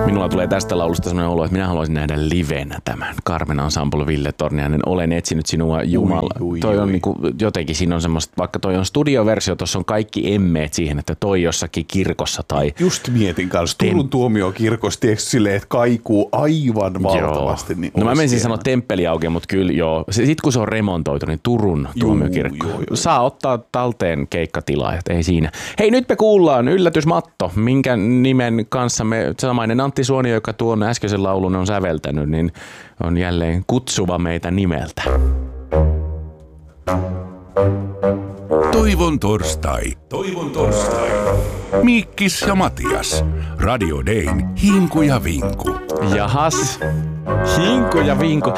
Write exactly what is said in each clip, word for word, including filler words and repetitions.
Minulla tulee tästä laulusta sellainen olo, että minä haluaisin nähdä livenä tämän Carmen Ensemble Ville Torniainen. Olen etsinyt sinua Jumala. Ui, ui, toi on ui. Niinku, jotenkin siinä on semmoista, vaikka toi on studioversio, tuossa on kaikki emmeet siihen, että toi jossakin kirkossa tai... Just mietin kanssa, Turun tuomiokirkossa, tiedätkö silleen, että kaikuu aivan valtavasti. Niin no mä menisin sanoa temppeli auki, mutta kyllä joo. Sitten kun se on remontoitu, niin Turun juu, tuomiokirkko joo, joo. saa ottaa talteen keikkatilaajat, ei siinä. Hei, nyt me kuullaan Yllätys Matto, minkä nimen kanssa me samainen Antti Suonio, joka tuon äskeisen laulun on säveltänyt, niin on jälleen kutsuva meitä nimeltä. Toivon torstai. Toivon torstai. Miikkis ja Matias. Radio Dayn Hinku ja Vinku. Jahas. Hinku ja Vinku.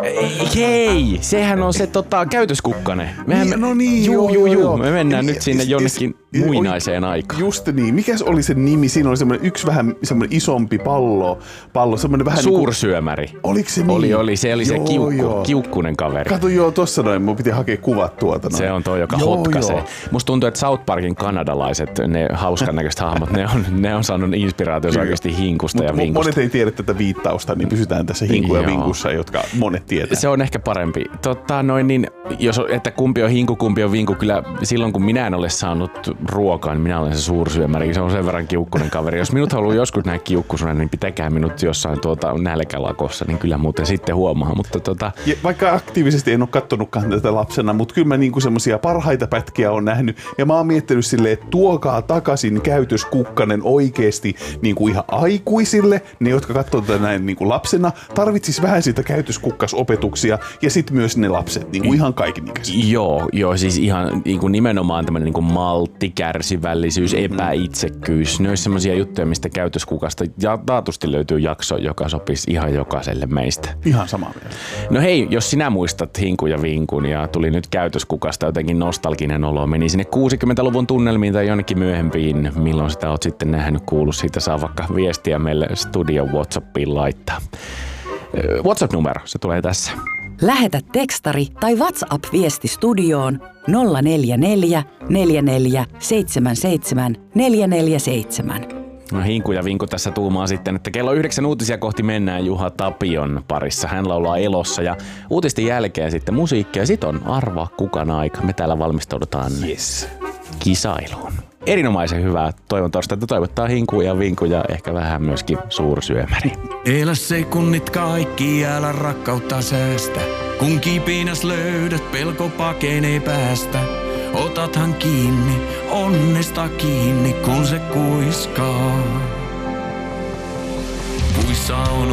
Hei, sehän on se tota, käytöskukkanen. Mehän me, no niin, juu, joo, juu, joo. Me mennään ja, nyt sinne jonnekin ja, muinaiseen aikaan. Just niin. Mikäs oli se nimi? Siinä oli semmoinen yksi vähän semmoinen isompi pallo. pallo semmoinen vähän Suursyömäri. Niin kuin, oliko se niin? Oli, oli. Se oli joo, se kiukku, joo. kiukkunen kaveri. Kato joo, tossa noin. Mun piti hakea kuvat tuolta noin. Se on toi, joka joo, hotkaisee. Joo. Musta tuntuu, että South Parkin kanadalaiset, ne hauskan näköiset hahmot, ne on, ne on saanut inspiraatiossa oikeasti hinkusta Mut, ja vinkusta. Monet ei tiedä tätä viittausta, niin pysytään tässä hinku ja vinkussa, jotka monet tietää. Se on ehkä parempi. Totta, noin niin, jos, että kumpi on hinku, kumpi on vinku, kyllä silloin kun minä en ole saanut ruokaa, niin minä olen se suursyömäri. Se on sen verran kiukkunen kaveri. Jos minut haluaa joskus nähdä kiukkusena, niin pitäkää minut jossain tuota nälkälakossa, niin kyllä muuten sitten huomaa. Mutta tota... ja vaikka aktiivisesti en ole kattonutkaan tätä lapsena, mutta kyllä mä niinku semmosia parhaita pätkiä on nähnyt. Ja mä oon miettinyt silleen, että tuokaa takaisin käytöskukkanen oikeesti niinku ihan aikuisille. Ne, jotka katsoo tätä näin niinku lapsena, tarvitsis vähän siitä käytöskukkasopetuksia ja sitten myös ne lapset, niinku ihan kaikinikäiset. Joo, joo, siis ihan niinku nimenomaan tämmöinen niinku maltti, kärsivällisyys, mm-hmm. epäitsekkyys. Ne olisi semmoisia juttuja, mistä käytöskukasta ja taatusti löytyy jakso, joka sopisi ihan jokaiselle meistä. Ihan samaa mieltä. No hei, jos sinä muistat Hinkun ja Vinkun ja tuli nyt käytöskukasta jotenkin nostalginen olo, meni sinne kuusikymmentäluvun tunnelmiin tai jonnekin myöhempiin, milloin sitä oot sitten nähnyt, kuullut, siitä saa vaikka viestiä meille studio WhatsAppiin laittaa. WhatsApp-numero, se tulee tässä. Lähetä tekstari tai WhatsApp-viesti studioon nolla neljä neljä neljä neljä seitsemän seitsemän neljä neljä seitsemän. No Hinku ja Vinku tässä tuumaa sitten, että kello yhdeksän uutisia kohti mennään Juha Tapion parissa. Hän laulaa Elossa ja uutisten jälkeen sitten musiikkia ja sit on arvaa kukan aika. Me täällä valmistaudutaan yes. kisailuun. Erinomaisen hyvää toivon torstaita. Toivottaa Hinku ja Vinku ja ehkä vähän myöskin suursyömäri. Elä sekunnit kaikki, älä rakkautta säästä. Kun kipinäs löydät, pelko pakenee päästä. Otathan kiinni, onnesta kiinni, kun se kuiskaa. Puissa on